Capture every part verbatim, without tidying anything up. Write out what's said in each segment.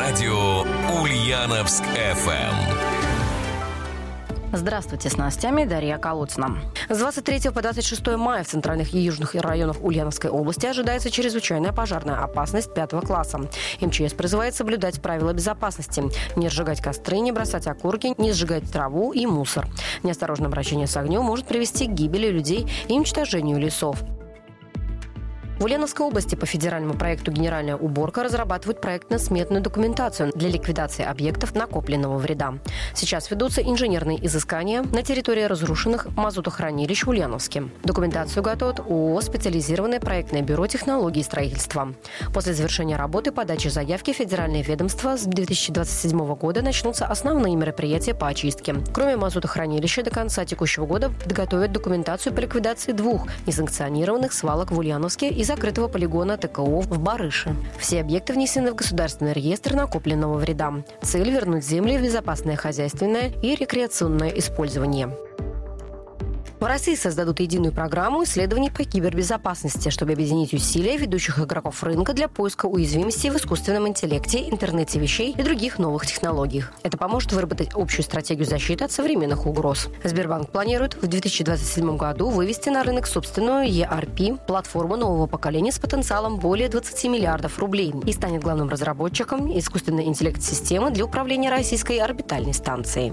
Радио Ульяновск эф эм. Здравствуйте, с новостями Дарья Колодцина. С двадцать третьего по двадцать шестое мая в центральных и южных районах Ульяновской области ожидается чрезвычайная пожарная опасность пятого класса. эм че эс призывает соблюдать правила безопасности. Не разжигать костры, не бросать окурки, не сжигать траву и мусор. Неосторожное обращение с огнем может привести к гибели людей и уничтожению лесов. В Ульяновской области по федеральному проекту «Генеральная уборка» разрабатывают проектно-сметную документацию для ликвидации объектов накопленного вреда. Сейчас ведутся инженерные изыскания на территории разрушенных мазутохранилищ в Ульяновске. Документацию готовят ООО «Специализированное проектное бюро технологий строительства». После завершения работы подачи заявки федеральные ведомства с две тысячи двадцать седьмого года начнутся основные мероприятия по очистке. Кроме мазутохранилища, до конца текущего года подготовят документацию по ликвидации двух несанкционированных свалок в Ульяновске и закрытого полигона тэ ка о в Барыше. Все объекты внесены в государственный реестр накопленного вреда. Цель – вернуть земли в безопасное хозяйственное и рекреационное использование. В России создадут единую программу исследований по кибербезопасности, чтобы объединить усилия ведущих игроков рынка для поиска уязвимостей в искусственном интеллекте, интернете вещей и других новых технологиях. Это поможет выработать общую стратегию защиты от современных угроз. Сбербанк планирует в две тысячи двадцать седьмом году вывести на рынок собственную и ар пи – платформу нового поколения с потенциалом более двадцати миллиардов рублей и станет главным разработчиком искусственной интеллект-системы для управления российской орбитальной станцией.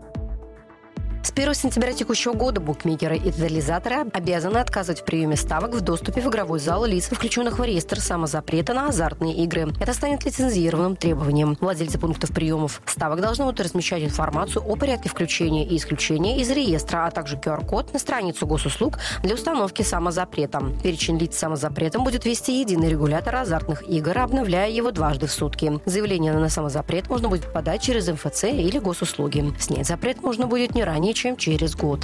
С первого сентября текущего года букмекеры и тотализаторы обязаны отказывать в приеме ставок в доступе в игровой зал лиц, включенных в реестр самозапрета на азартные игры. Это станет лицензированным требованием. Владельцы пунктов приемов ставок должны будут размещать информацию о порядке включения и исключения из реестра, а также ку ар код на страницу госуслуг для установки самозапрета. Перечень лиц с самозапретом будет вести единый регулятор азартных игр, обновляя его дважды в сутки. Заявление на самозапрет можно будет подать через эм эф цэ или госуслуги. Снять запрет можно будет не ранее, чем через год.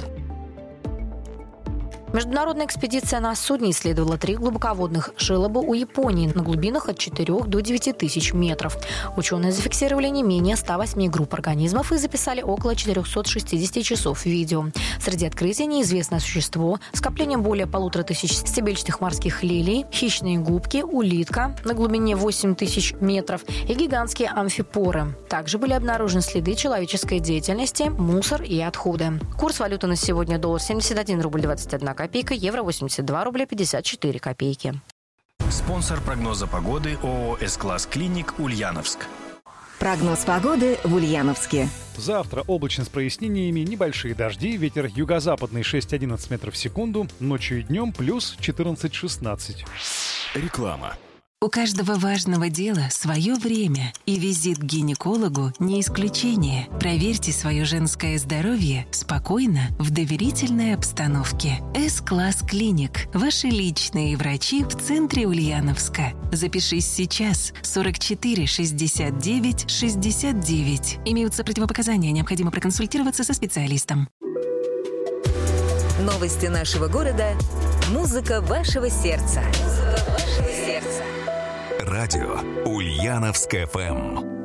Международная экспедиция на судне исследовала три глубоководных желоба у Японии на глубинах от четырёх до девяти тысяч метров. Ученые зафиксировали не менее ста восьми групп организмов и записали около четырехсот шестидесяти часов видео. Среди открытий неизвестное существо, скопление более полутора тысяч стебельчатых морских лилий, хищные губки, улитка на глубине восемь тысяч метров и гигантские амфипоры. Также были обнаружены следы человеческой деятельности, мусор и отходы. Курс валюты на сегодня: доллар семьдесят один рубль двадцать одна копейка, евро восемьдесят два рубля пятьдесят четыре копейки. Спонсор прогноза погоды ООО «С-класс Клиник» Ульяновск. Прогноз погоды в Ульяновске. Завтра облачно с прояснениями, небольшие дожди, ветер юго-западный шесть-одиннадцать метров в секунду, ночью и днем плюс четырнадцать-шестнадцать. Реклама. У каждого важного дела свое время, и визит к гинекологу не исключение. Проверьте свое женское здоровье спокойно, в доверительной обстановке. С-класс Клиник. Ваши личные врачи в центре Ульяновска. Запишись сейчас. сорок четыре шестьдесят девять шестьдесят девять. Имеются противопоказания, необходимо проконсультироваться со специалистом. Новости нашего города. Музыка вашего сердца. Музыка вашего сердца. Радио Ульяновск эф эм.